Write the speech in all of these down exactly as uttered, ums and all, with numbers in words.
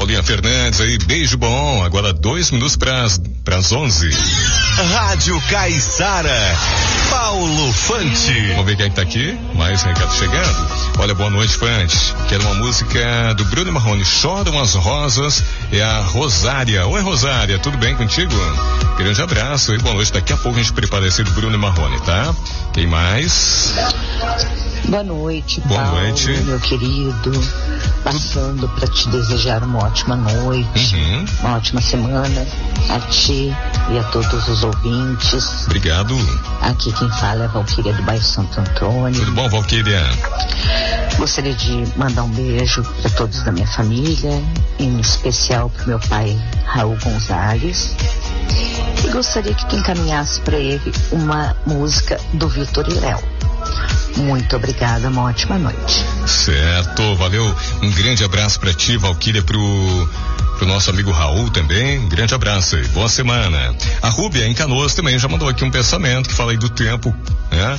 Paulinha Fernandes aí, beijo bom. Agora dois minutos para as onze. Rádio Caiçara, Paulo Fante. Vamos ver quem é que tá aqui. Mais recado chegando. Olha, boa noite, Fante. Quero uma música do Bruno Marrone, Choram as Rosas. É a Rosária. Oi, Rosária, tudo bem contigo? Grande abraço e boa noite. Daqui a pouco a gente prepara esse do Bruno Marrone, tá? Quem mais? Boa noite, boa Paulo, noite, meu querido. Passando para te desejar uma ótima noite, uhum. uma ótima semana a ti e a todos os ouvintes. Obrigado. Aqui quem fala é a Valquíria do bairro Santo Antônio. Tudo bom, Valquíria? Gostaria de mandar um beijo para todos da minha família, em especial para meu pai Raul Gonzalez. E gostaria que tu encaminhasse para ele uma música do Vitor e Léo. Muito obrigada, uma ótima noite. Certo, valeu. Um grande abraço para ti, Valquíria, pro, pro nosso amigo Raul também. Um grande abraço aí, boa semana. A Rúbia, em Canoas, também já mandou aqui um pensamento que fala aí do tempo, né?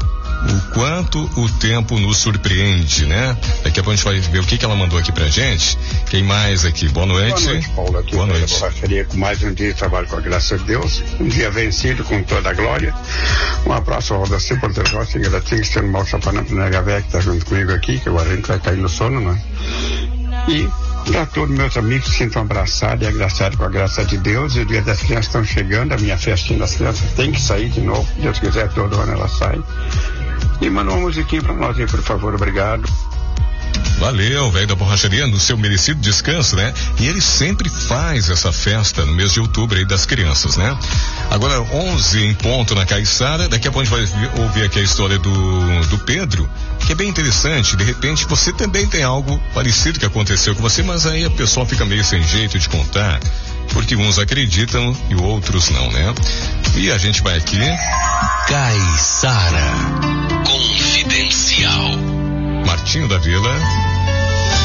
O quanto o tempo nos surpreende, né? Daqui a pouco a gente vai ver o que que ela mandou aqui pra gente. Quem mais aqui? Boa noite. Boa noite, Paulo. Aqui Boa noite. Borracharia, com mais um dia de trabalho, com a graça de Deus. Um dia vencido com toda a glória. Um abraço ao Rodaci, Porto Rocha, Inglatinho, que está no Mal Chapanã, pro Negavé, que está junto comigo aqui, que agora a gente vai cair no sono, né? E para todos meus amigos que sintam abraçados e agraciados com a graça de Deus. E o Dia das Crianças estão chegando, a minha festinha das crianças tem que sair de novo. Se Deus quiser, todo ano ela sai. E manda uma musiquinha pra nós aí, por favor, obrigado. Valeu, velho da borracharia, no seu merecido descanso, né? E ele sempre faz essa festa no mês de outubro aí das crianças, né? Agora, onze em ponto na Caiçara, daqui a pouco a gente vai ouvir aqui a história do, do Pedro, que é bem interessante. De repente, você também tem algo parecido que aconteceu com você, mas aí a pessoa fica meio sem jeito de contar, porque uns acreditam e outros não, né? E a gente vai aqui. Caiçara Confidencial. Martinho da Vila.